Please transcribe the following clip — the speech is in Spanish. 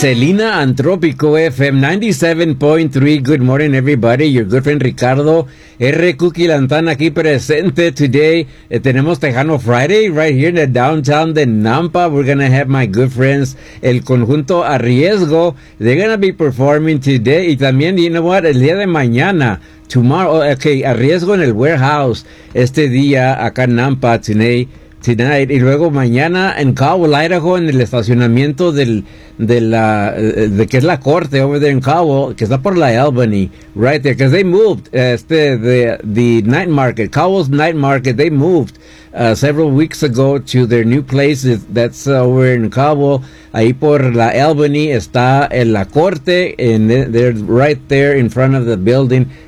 Selena Antrópico FM 97.3. Good morning, everybody. Your good friend Ricardo R. Cookie Lantana aquí presente today. Tenemos Tejano Friday right here in the downtown de Nampa. We're going to have my good friends, el conjunto Arriesgo. They're going to be performing today. Y también, you know what, el día de mañana, tomorrow, okay, Arriesgo en el Warehouse. Este día acá en Nampa, tonight, y luego mañana en Cowell, Idaho, en el estacionamiento de que es la corte over there in Cowell, que está por la Albany, right there, because they moved the night market, Cowell's night market, they moved several weeks ago to their new place that's over in Cowell. Ahí por la Albany está en la corte, and they're right there in front of the building.